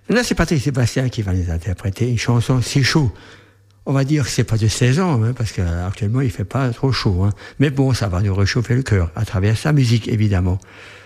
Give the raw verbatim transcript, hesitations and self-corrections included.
Là, c'est Patrick Sébastien qui va nous interpréter une chanson C'est chaud. On va dire que c'est pas de saison, hein, parce qu'actuellement il fait pas trop chaud. Hein. Mais bon, ça va nous réchauffer le cœur à travers sa musique, évidemment.